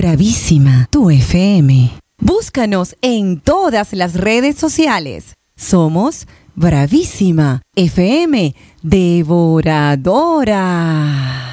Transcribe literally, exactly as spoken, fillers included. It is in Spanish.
Bravísima, tu F M. Búscanos en todas las redes sociales. Somos Bravísima F M Devoradora.